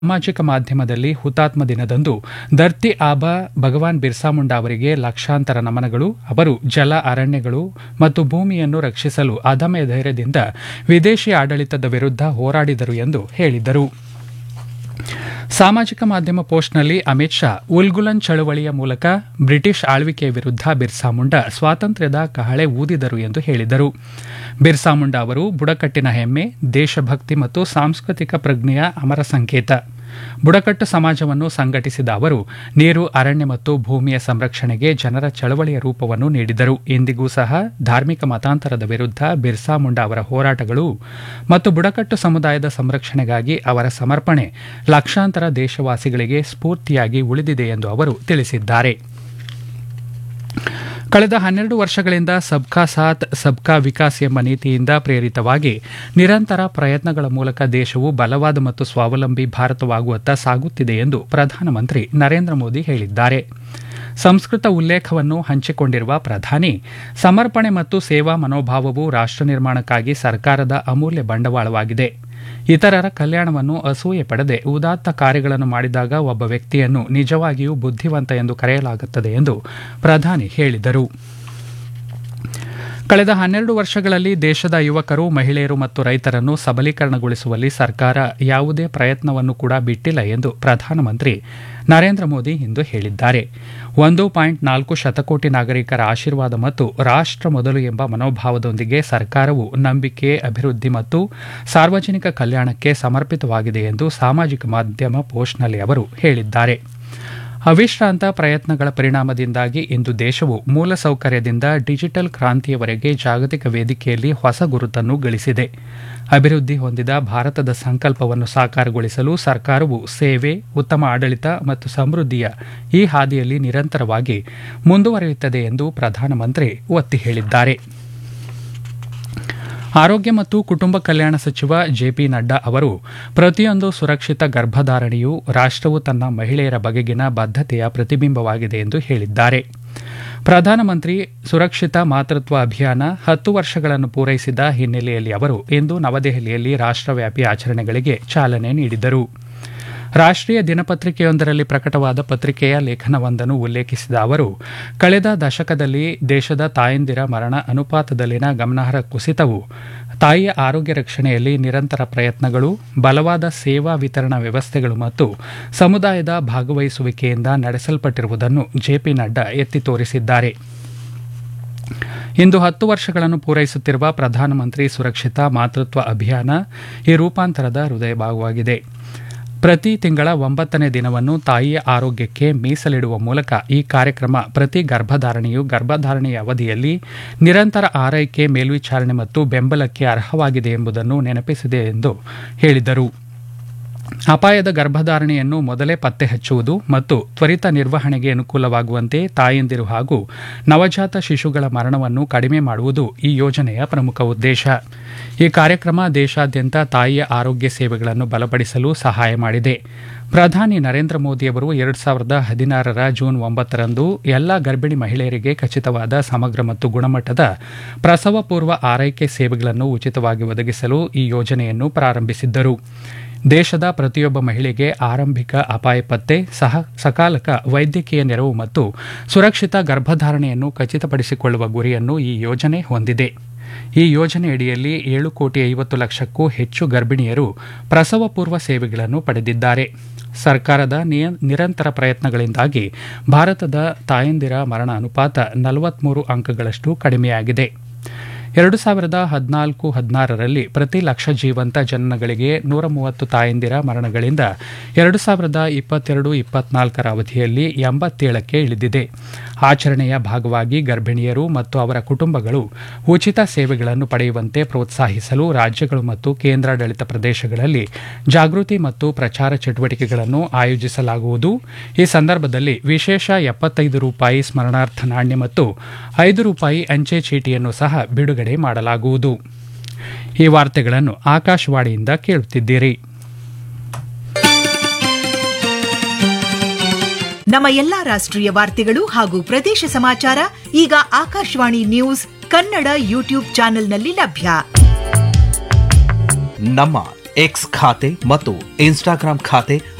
ಸಾಮಾಜಿಕ ಮಾಧ್ಯಮದಲ್ಲಿ ಹುತಾತ್ಮ ದಿನದಂದು ಧರ್ತಿ ಆಬಾ ಭಗವಾನ್ ಬಿರ್ಸಾ ಮುಂಡಾ ಅವರಿಗೆ ಲಕ್ಷಾಂತರ ನಮನಗಳು. ಅವರು ಜಲ, ಅರಣ್ಯಗಳು ಮತ್ತು ಭೂಮಿಯನ್ನು ರಕ್ಷಿಸಲು ಅದಮ್ಯ ಧೈರ್ಯದಿಂದ ವಿದೇಶಿ ಆಡಳಿತದ ವಿರುದ್ಧ ಹೋರಾಡಿದರು ಎಂದು ಹೇಳಿದರು. ಸಾಮಾಜಿಕ ಮಾಧ್ಯಮ ಪೋಸ್ಟ್ನಲ್ಲಿ ಅಮಿತ್ ಶಾ ಉಲ್ಗುಲನ್ ಚಳವಳಿಯ ಮೂಲಕ ಬ್ರಿಟಿಷ್ ಆಳ್ವಿಕೆಯ ವಿರುದ್ಧ ಬಿರ್ಸಾ ಮುಂಡಾ ಸ್ವಾತಂತ್ರ್ಯದ ಕಹಳೆ ಊದಿದರು ಎಂದು ಹೇಳಿದರು. ಬಿರ್ಸಾ ಮುಂಡಾ ಅವರು ಬುಡಕಟ್ಟಿನ ಹೆಮ್ಮೆ, ದೇಶಭಕ್ತಿ ಮತ್ತು ಸಾಂಸ್ಕೃತಿಕ ಪ್ರಜ್ಞೆಯ ಅಮರ ಸಂಕೇತ. ಬುಡಕಟ್ಟು ಸಮಾಜವನ್ನು ಸಂಘಟಿಸಿದ ಅವರು ನೀರು, ಅರಣ್ಯ ಮತ್ತು ಭೂಮಿಯ ಸಂರಕ್ಷಣೆಗೆ ಜನರ ಚಳವಳಿಯ ರೂಪವನ್ನು ನೀಡಿದರು. ಇಂದಿಗೂ ಸಹ ಧಾರ್ಮಿಕ ಮತಾಂತರದ ವಿರುದ್ಧ ಬಿರ್ಸಾ ಮುಂಡಾ ಅವರ ಹೋರಾಟಗಳು ಮತ್ತು ಬುಡಕಟ್ಟು ಸಮುದಾಯದ ಸಂರಕ್ಷಣೆಗಾಗಿ ಅವರ ಸಮರ್ಪಣೆ ಲಕ್ಷಾಂತರ ದೇಶವಾಸಿಗಳಿಗೆ ಸ್ಫೂರ್ತಿಯಾಗಿ ಉಳಿದಿದೆ ಎಂದು ಅವರು ತಿಳಿಸಿದ್ದಾರೆ. ಕಳೆದ 12 ವರ್ಷಗಳಿಂದ ಸಬ್ಕಾ ಸಾಥ್ ಸಬ್ಕಾ ವಿಕಾಸ್ ಎಂಬ ನೀತಿಯಿಂದ ಪ್ರೇರಿತವಾಗಿ ನಿರಂತರ ಪ್ರಯತ್ನಗಳ ಮೂಲಕ ದೇಶವು ಬಲವಾದ ಮತ್ತು ಸ್ವಾವಲಂಬಿ ಭಾರತವಾಗುವತ್ತ ಸಾಗುತ್ತಿದೆ ಎಂದು ಪ್ರಧಾನಮಂತ್ರಿ ನರೇಂದ್ರ ಮೋದಿ ಹೇಳಿದ್ದಾರೆ. ಸಂಸ್ಕೃತ ಉಲ್ಲೇಖವನ್ನು ಹಂಚಿಕೊಂಡಿರುವ ಪ್ರಧಾನಿ, ಸಮರ್ಪಣೆ ಮತ್ತು ಸೇವಾ ಮನೋಭಾವವು ರಾಷ್ಟ್ರ ನಿರ್ಮಾಣಕ್ಕಾಗಿ ಸರ್ಕಾರದ ಅಮೂಲ್ಯ ಬಂಡವಾಳವಾಗಿದೆ. ಇತರರ ಕಲ್ಯಾಣವನ್ನು ಅಸೂಯೆ ಪಡೆದೆ ಉದಾತ್ತ ಕಾರ್ಯಗಳನ್ನು ಮಾಡಿದಾಗ ಒಬ್ಬ ವ್ಯಕ್ತಿಯನ್ನು ನಿಜವಾಗಿಯೂ ಬುದ್ಧಿವಂತ ಎಂದು ಕರೆಯಲಾಗುತ್ತದೆ ಎಂದು ಪ್ರಧಾನಿ ಹೇಳಿದರು. ಕಳೆದ 12 ವರ್ಷಗಳಲ್ಲಿ ದೇಶದ ಯುವಕರು, ಮಹಿಳೆಯರು ಮತ್ತು ರೈತರನ್ನು ಸಬಲೀಕರಣಗೊಳಿಸುವಲ್ಲಿ ಸರ್ಕಾರ ಯಾವುದೇ ಪ್ರಯತ್ನವನ್ನು ಕೂಡ ಬಿಟ್ಟಿಲ್ಲ ಎಂದು ಪ್ರಧಾನಮಂತ್ರಿ ನರೇಂದ್ರ ಮೋದಿ ಇಂದು ಹೇಳಿದ್ದಾರೆ. 1.4 ಶತಕೋಟಿ ನಾಗರಿಕರ ಆಶೀರ್ವಾದ ಮತ್ತು ರಾಷ್ಟ್ರ ಮೊದಲು ಎಂಬ ಮನೋಭಾವದೊಂದಿಗೆ ಸರ್ಕಾರವು ನಂಬಿಕೆ, ಅಭಿವೃದ್ಧಿ ಮತ್ತು ಸಾರ್ವಜನಿಕ ಕಲ್ಯಾಣಕ್ಕೆ ಸಮರ್ಪಿತವಾಗಿದೆ ಎಂದು ಸಾಮಾಜಿಕ ಮಾಧ್ಯಮ ಪೋಸ್ಟ್ನಲ್ಲಿ ಅವರು ಹೇಳಿದ್ದಾರೆ. ಅವಿಶ್ರಾಂತ ಪ್ರಯತ್ನಗಳ ಪರಿಣಾಮದಿಂದಾಗಿ ಇಂದು ದೇಶವು ಮೂಲಸೌಕರ್ಯದಿಂದ ಡಿಜಿಟಲ್ ಕ್ರಾಂತಿಯವರೆಗೆ ಜಾಗತಿಕ ವೇದಿಕೆಯಲ್ಲಿ ಹೊಸ ಗುರುತನ್ನು ಗಳಿಸಿದೆ. ಅಭಿವೃದ್ಧಿ ಹೊಂದಿದ ಭಾರತದ ಸಂಕಲ್ಪವನ್ನು ಸಾಕಾರಗೊಳಿಸಲು ಸರ್ಕಾರವು ಸೇವೆ, ಉತ್ತಮ ಆಡಳಿತ ಮತ್ತು ಸಮೃದ್ಧಿಯ ಈ ಹಾದಿಯಲ್ಲಿ ನಿರಂತರವಾಗಿ ಮುಂದುವರಿಯುತ್ತದೆ ಎಂದು ಪ್ರಧಾನಮಂತ್ರಿ ಒತ್ತಿ ಹೇಳಿದ್ದಾರೆ. ಆರೋಗ್ಯ ಮತ್ತು ಕುಟುಂಬ ಕಲ್ಯಾಣ ಸಚಿವ ಜೆಪಿ ನಡ್ಡಾ ಅವರು ಪ್ರತಿಯೊಂದು ಸುರಕ್ಷಿತ ಗರ್ಭಧಾರಣೆಯು ರಾಷ್ಟ್ರವು ತನ್ನ ಮಹಿಳೆಯರ ಬಗೆಗಿನ ಬದ್ಧತೆಯ ಪ್ರತಿಬಿಂಬವಾಗಿದೆ ಎಂದು ಹೇಳಿದ್ದಾರೆ. ಪ್ರಧಾನಮಂತ್ರಿ ಸುರಕ್ಷಿತ ಮಾತೃತ್ವ ಅಭಿಯಾನ 10 ವರ್ಷಗಳನ್ನು ಪೂರೈಸಿದ ಹಿನ್ನೆಲೆಯಲ್ಲಿ ಅವರು ಇಂದು ನವದೆಹಲಿಯಲ್ಲಿ ರಾಷ್ಟ್ರವ್ಯಾಪಿ ಆಚರಣೆಗಳಿಗೆ ಚಾಲನೆ ನೀಡಿದರು. ರಾಷ್ಟ್ರೀಯ ದಿನಪತ್ರಿಕೆಯೊಂದರಲ್ಲಿ ಪ್ರಕಟವಾದ ಪತ್ರಿಕೆಯ ಲೇಖನವೊಂದನ್ನು ಉಲ್ಲೇಖಿಸಿದ ಅವರು, ಕಳೆದ ದಶಕದಲ್ಲಿ ದೇಶದ ತಾಯಂದಿರ ಮರಣ ಅನುಪಾತದಲ್ಲಿನ ಗಮನಾರ್ಹ ಕುಸಿತವು ತಾಯಿಯ ಆರೋಗ್ಯ ರಕ್ಷಣೆಯಲ್ಲಿ ನಿರಂತರ ಪ್ರಯತ್ನಗಳು, ಬಲವಾದ ಸೇವಾ ವಿತರಣಾ ವ್ಯವಸ್ಥೆಗಳು ಮತ್ತು ಸಮುದಾಯದ ಭಾಗವಹಿಸುವಿಕೆಯಿಂದ ನಡೆಸಲ್ಪಟ್ಟಿರುವುದನ್ನು ಜೆಪಿ ನಡ್ಡಾ ಎತ್ತಿ ತೋರಿಸಿದ್ದಾರೆ. ಇಂದು 10 ವರ್ಷಗಳನ್ನು ಪೂರೈಸುತ್ತಿರುವ ಪ್ರಧಾನಮಂತ್ರಿ ಸುರಕ್ಷಿತ ಮಾತೃತ್ವ ಅಭಿಯಾನ ಈ ರೂಪಾಂತರದ ಹೃದಯ ಭಾಗವಾಗಿದೆ. ಪ್ರತಿ ತಿಂಗಳ 9ನೇ ದಿನವನ್ನು ತಾಯಿಯ ಆರೋಗ್ಯಕ್ಕೆ ಮೀಸಲಿಡುವ ಮೂಲಕ ಈ ಕಾರ್ಯಕ್ರಮ ಪ್ರತಿ ಗರ್ಭಧಾರಣೆಯು ಗರ್ಭಧಾರಣೆಯ ಅವಧಿಯಲ್ಲಿ ನಿರಂತರ ಆರೈಕೆ, ಮೇಲ್ವಿಚಾರಣೆ ಮತ್ತು ಬೆಂಬಲಕ್ಕೆ ಅರ್ಹವಾಗಿದೆ ಎಂಬುದನ್ನು ನೆನಪಿಸಿದೆ ಎಂದು ಹೇಳಿದರು. ಅಪಾಯದ ಗರ್ಭಧಾರಣೆಯನ್ನು ಮೊದಲೇ ಪತ್ತೆ ಹಚ್ಚುವುದು ಮತ್ತು ತ್ವರಿತ ನಿರ್ವಹಣೆಗೆ ಅನುಕೂಲವಾಗುವಂತೆ ತಾಯಂದಿರು ಹಾಗೂ ನವಜಾತ ಶಿಶುಗಳ ಮರಣವನ್ನು ಕಡಿಮೆ ಮಾಡುವುದು ಈ ಯೋಜನೆಯ ಪ್ರಮುಖ ಉದ್ದೇಶ. ಈ ಕಾರ್ಯಕ್ರಮ ದೇಶಾದ್ಯಂತ ತಾಯಿಯ ಆರೋಗ್ಯ ಸೇವೆಗಳನ್ನು ಬಲಪಡಿಸಲು ಸಹಾಯ ಮಾಡಿದೆ. ಪ್ರಧಾನಿ ನರೇಂದ್ರ ಮೋದಿಯವರು 2016ರ ಜೂನ್ 9ರಂದು ಎಲ್ಲಾ ಗರ್ಭಿಣಿ ಮಹಿಳೆಯರಿಗೆ ಖಚಿತವಾದ, ಸಮಗ್ರ ಮತ್ತು ಗುಣಮಟ್ಟದ ಪ್ರಸವ ಪೂರ್ವ ಆರೈಕೆ ಸೇವೆಗಳನ್ನು ಉಚಿತವಾಗಿ ಒದಗಿಸಲು ಈ ಯೋಜನೆಯನ್ನು ಪ್ರಾರಂಭಿಸಿದ್ದರು. ದೇಶದ ಪ್ರತಿಯೊಬ್ಬ ಮಹಿಳೆಗೆ ಆರಂಭಿಕ ಅಪಾಯ ಪತ್ತೆ, ಸಕಾಲಕ ವೈದ್ಯಕೀಯ ನೆರವು ಮತ್ತು ಸುರಕ್ಷಿತ ಗರ್ಭಧಾರಣೆಯನ್ನು ಖಚಿತಪಡಿಸಿಕೊಳ್ಳುವ ಗುರಿಯನ್ನು ಈ ಯೋಜನೆ ಹೊಂದಿದೆ. ಈ ಯೋಜನೆಯಡಿಯಲ್ಲಿ 7,50,00,000ಕ್ಕೂ ಹೆಚ್ಚು ಗರ್ಭಿಣಿಯರು ಪ್ರಸವ ಪೂರ್ವ ಸೇವೆಗಳನ್ನು ಪಡೆದಿದ್ದಾರೆ. ಸರ್ಕಾರದ ನಿರಂತರ ಪ್ರಯತ್ನಗಳಿಂದಾಗಿ ಭಾರತದ ತಾಯಂದಿರ ಮರಣ ಅನುಪಾತ 43 ಅಂಕಗಳಷ್ಟು ಕಡಿಮೆಯಾಗಿದೆ. 2014-16ರಲ್ಲಿ ಪ್ರತಿ ಲಕ್ಷ ಜೀವಂತ ಜನನಗಳಿಗೆ 130 ತಾಯಂದಿರ ಮರಣಗಳಿಂದ 2022-24ರ ಅವಧಿಯಲ್ಲಿ 87ಕ್ಕೆ ಇಳಿದಿದೆ. ಆಚರಣೆಯ ಭಾಗವಾಗಿ ಗರ್ಭಿಣಿಯರು ಮತ್ತು ಅವರ ಕುಟುಂಬಗಳು ಉಚಿತ ಸೇವೆಗಳನ್ನು ಪಡೆಯುವಂತೆ ಪ್ರೋತ್ಸಾಹಿಸಲು ರಾಜ್ಯಗಳು ಮತ್ತು ಕೇಂದ್ರಾಡಳಿತ ಪ್ರದೇಶಗಳಲ್ಲಿ ಜಾಗೃತಿ ಮತ್ತು ಪ್ರಚಾರ ಚಟುವಟಿಕೆಗಳನ್ನು ಆಯೋಜಿಸಲಾಗುವುದು. ಈ ಸಂದರ್ಭದಲ್ಲಿ ವಿಶೇಷ ₹75 ಸ್ಮರಣಾರ್ಥ ನಾಣ್ಯ ಮತ್ತು ₹5 ಅಂಚೆ ಚೀಟಿಯನ್ನು ಸಹ ಬಿಡುಗಡೆ ಮಾಡಲಾಗುವುದು. ಈ ವಾರ್ತೆಗಳನ್ನು ಆಕಾಶವಾಣಿಯಿಂದ ಕೇಳುತ್ತಿದ್ದೀರಿ. ನಮ್ಮ ಎಲ್ಲಾ ರಾಷ್ಟ್ರೀಯ ವಾರ್ತೆಗಳು ಹಾಗೂ ಪ್ರದೇಶ ಸಮಾಚಾರ ಈಗ ಆಕಾಶವಾಣಿ ನ್ಯೂಸ್ ಕನ್ನಡ ಯೂಟ್ಯೂಬ್ ಚಾನೆಲ್ನಲ್ಲಿ ಲಭ್ಯ. ನಮ್ಮ ಎಕ್ಸ್ ಖಾತೆ ಮತ್ತು ಇನ್ಸ್ಟಾಗ್ರಾಂ ಖಾತೆ